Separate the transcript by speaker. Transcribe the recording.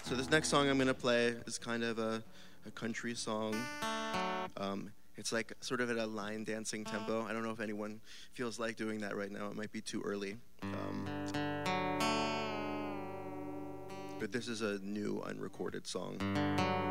Speaker 1: So this next song I'm gonna play is kind of a country song. It's like sort of at a line dancing tempo. I don't know if anyone feels like doing that right now. It might be too early. But this is a new unrecorded song.